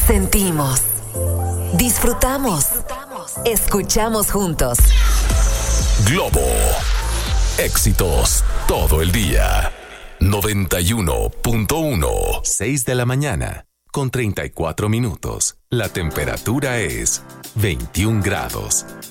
Sentimos, disfrutamos, escuchamos juntos. Globo. Éxitos todo el día. 91.1. 6 de la mañana con 34 minutos. La temperatura es 21 grados.